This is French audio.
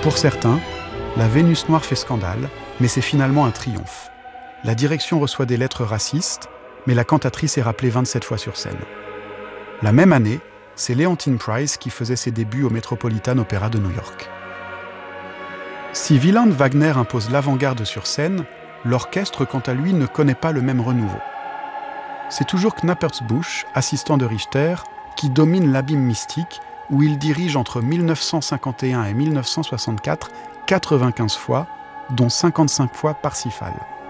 Pour certains, la Vénus noire fait scandale, mais c'est finalement un triomphe. La direction reçoit des lettres racistes, mais la cantatrice est rappelée 27 fois sur scène. La même année, c'est Leontyne Price qui faisait ses débuts au Metropolitan Opera de New York. Si Wieland Wagner impose l'avant-garde sur scène, l'orchestre, quant à lui, ne connaît pas le même renouveau. C'est toujours Knappersbusch, assistant de Richter, qui domine l'abîme mystique, où il dirige entre 1951 et 1964 95 fois, dont 55 fois Parsifal.